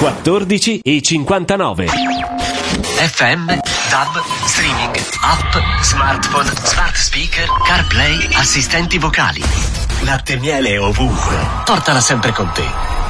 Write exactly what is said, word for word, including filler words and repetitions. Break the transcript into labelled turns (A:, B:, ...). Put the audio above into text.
A: quattordici e cinquantanove.
B: F M, DAB, streaming, app, smartphone, smart speaker, CarPlay, assistenti vocali. Latte e miele ovunque. Portala sempre con te.